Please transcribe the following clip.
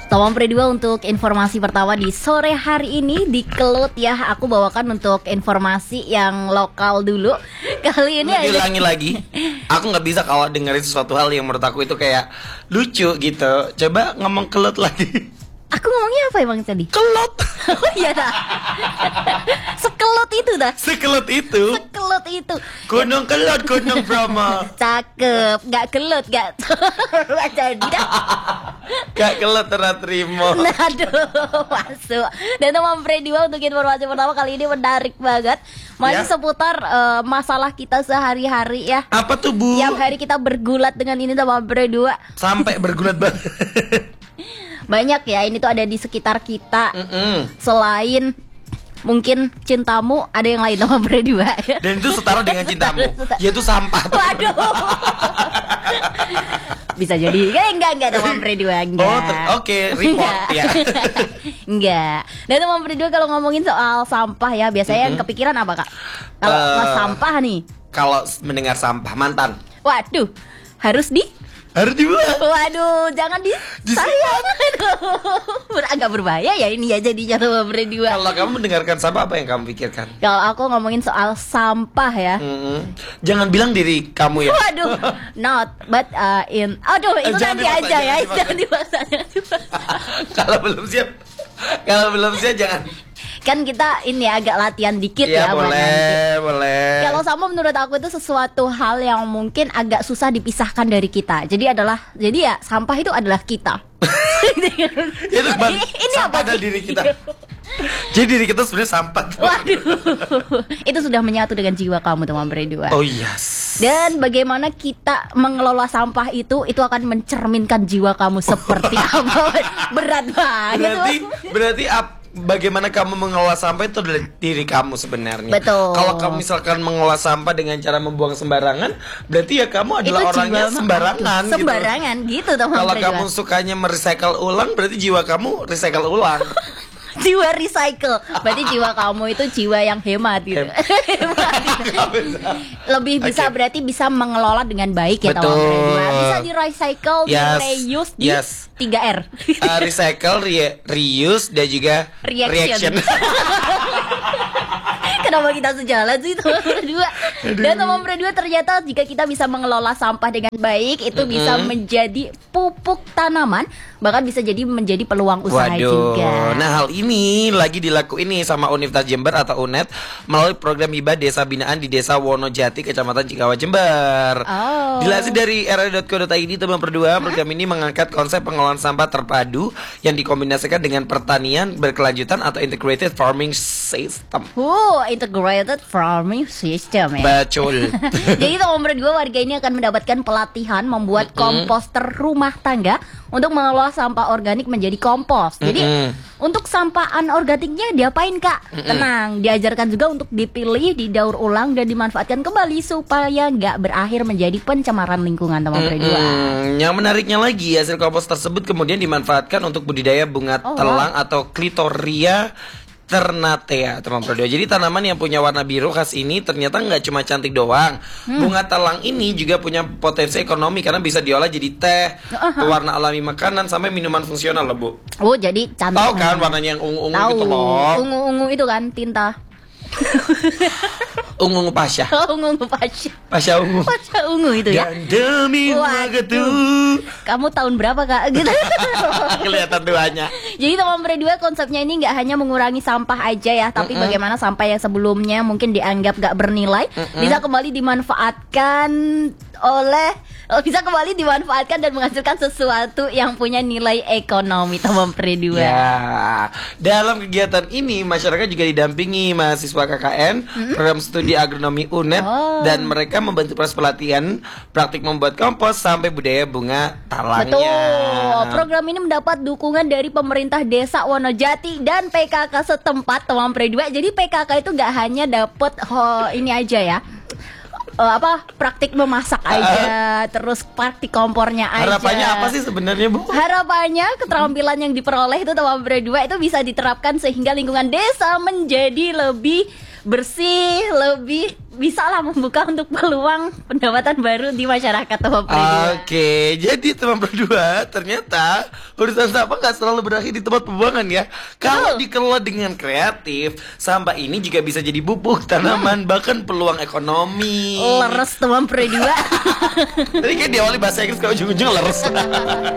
Tomam Pre2 untuk informasi pertama di sore hari ini di Kelut ya. Aku bawakan untuk informasi yang lokal dulu. Kali ini diulangi lagi. Aku nggak bisa kalau dengerin sesuatu hal yang menurut aku itu kayak lucu gitu. Coba ngomong Kelut lagi. Aku ngomongnya apa emang tadi? Kelut. Oh iya dah. Sekelut itu dah. Sekelut itu. Sekelut itu. Gunung Kelut, Gunung Bromo. Cakep, gak kelut, gak jadi dah. Gak kelut terima. Nah, aduh, masuk. Dan Tomam Pre2 untuk informasi pertama kali ini menarik banget. Masih Ya. seputar masalah kita sehari-hari ya. Apa tuh Bu? Tiap hari kita bergulat dengan ini Tomam Pre2. Sampai bergulat banget. Banyak ya, ini tuh ada di sekitar kita. Selain mungkin cintamu, ada yang lain Tomam Pre2 ya. Dan itu setara dengan cintamu, yaitu sampah. Waduh. Bisa jadi. Enggak Tomam Pre2 enggak. Oh, oke, report ya. Enggak. Dan Tomam Pre2 kalau ngomongin soal sampah ya, biasanya yang kepikiran apa, Kak? Kalau sampah nih. Kalau mendengar sampah, mantan. Waduh, harus dibuang. Waduh, jangan disayang. Agak berbahaya ya ini ya jadinya Tomam Pre2. Kalau kamu mendengarkan sampah, apa yang kamu pikirkan? Kalau aku ngomongin soal sampah ya. Jangan bilang diri kamu ya. Waduh, not but aduh itu Jangan nanti aja ya, dipaksa. jangan dipaksa. Kalau belum siap jangan. Kan kita ini agak latihan dikit Ya ya buat nanti. boleh. Kalau sama menurut aku itu sesuatu hal yang mungkin agak susah dipisahkan dari kita. Jadi ya sampah itu adalah kita. Itu Ini sampah apa dari sih? diri kita. Jadi diri kita sebenarnya sampah. Waduh, itu sudah menyatu dengan jiwa kamu Tomam Pre2. Oh yes. Dan bagaimana kita mengelola sampah itu akan mencerminkan jiwa kamu seperti apa. Berat banget. Berarti bagaimana kamu mengelola sampah itu adalah diri kamu sebenarnya. Betul. Kalau kamu misalkan mengelola sampah dengan cara membuang sembarangan, berarti ya kamu adalah Itu orangnya jiwa sembarangan. sembarangan gitu Tomam Kalau Pre2. kamu sukanya merecycle ulang, berarti jiwa kamu recycle ulang. Jiwa recycle. Berarti jiwa kamu itu jiwa yang hemat gitu. Hemat gitu. Lebih bisa berarti bisa mengelola dengan baik ya Tomam Betul. Pre2. Bisa di recycle, di Yes. reuse, di Yes. 3R. Recycle, reuse, dan juga Reaction. reaction. Kenapa kita sejalan sih Tomam Pre2? Dan Tomam Pre2 ternyata jika kita bisa mengelola sampah dengan baik, itu bisa menjadi pupuk tanaman, bahkan bisa jadi menjadi peluang usaha juga. Nah hal ini lagi dilakuin nih sama Universitas Jember atau UNED melalui program hibah desa binaan di Desa Wonojati, Kecamatan Cikawa, Jember. Oh. Dilansir dari era.co.id, Tomam Pre2, program ini mengangkat konsep pengelolaan sampah terpadu yang dikombinasikan dengan pertanian berkelanjutan atau integrated farming system. Integrated farming system ya. Betul. Jadi Tomam Pre2 warga ini akan mendapatkan pelatihan membuat komposter rumah tangga untuk mengelola sampah organik menjadi kompos. Jadi untuk sampah anorganiknya diapain Kak? Tenang, diajarkan juga untuk dipilih, didaur ulang dan dimanfaatkan kembali supaya nggak berakhir menjadi pencemaran lingkungan Tomam Pre2. Yang menariknya lagi, hasil kompos tersebut kemudian dimanfaatkan untuk budidaya bunga telang atau Clitoria ternatea, Tomam Pre2. Jadi tanaman yang punya warna biru khas ini ternyata nggak cuma cantik doang. Bunga telang ini juga punya potensi ekonomi karena bisa diolah jadi teh, warna alami makanan, sampai minuman fungsional loh Bu. Oh jadi cantik. Tahu kan warnanya yang ungu-ungu Tahu. gitu loh. Ungu-ungu itu kan tinta. Ungu-ungu pasha. Ungu-ungu pasha. Pasha ungu. Pasha ungu itu ya. Dan demi waktu. Kamu tahun berapa Kak? Gitu. Kelihatan tuanya. Jadi Tomam Pre2 konsepnya ini nggak hanya mengurangi sampah aja ya, tapi bagaimana sampah yang sebelumnya mungkin dianggap nggak bernilai bisa kembali dimanfaatkan dan menghasilkan sesuatu yang punya nilai ekonomi Tomam Pre2. Ya, dalam kegiatan ini masyarakat juga didampingi mahasiswa KKN program studi agronomi UNED dan mereka membantu proses pelatihan praktik membuat kompos sampai budaya bunga talangnya. Betul. Program ini mendapat dukungan dari pemerintah Desa Wonojati dan PKK setempat Tomam Pre2. Jadi PKK itu nggak hanya dapat ini aja ya. Praktik memasak aja, terus praktik kompornya aja. Harapannya apa sih sebenarnya Bu? Harapannya keterampilan yang diperoleh itu Tomam Pre2 itu bisa diterapkan sehingga lingkungan desa menjadi lebih bersih, lebih bisa lah membuka untuk peluang pendapatan baru di masyarakat teman Pro 2. Oke, jadi teman Pro 2 ternyata urusan sampah nggak selalu berakhir di tempat pembuangan ya. Kalau dikelola dengan kreatif, sampah ini juga bisa jadi pupuk tanaman, bahkan peluang ekonomi. Leres teman Pro 2. Tadi kan diawali bahasa Inggris, kalau ujung-ujung leres.